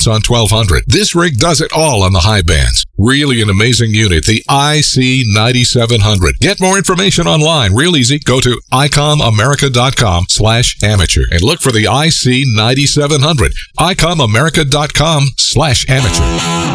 on 1200. This rig does it all on the high bands. Really an amazing unit, the IC9700. Get more information online, real easy. Go to icomamerica.com/amateur and look for the IC9700. icomamerica.com/amateur.